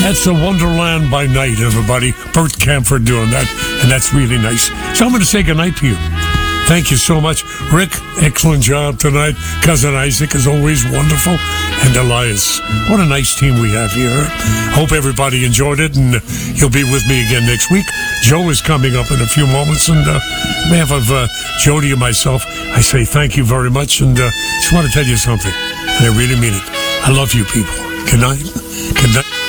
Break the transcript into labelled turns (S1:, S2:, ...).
S1: That's the Wonderland by Night, everybody. Bert Camford doing that, and that's really nice. So I'm going to say goodnight to you. Thank you so much. Rick, excellent job tonight. Cousin Isaac is always wonderful. And Elias. What a nice team we have here. Hope everybody enjoyed it, and you'll be with me again next week. Joe is coming up in a few moments, and on behalf of Jody and myself, I say thank you very much, and just want to tell you something, and I really mean it. I love you people. Good night. Good night.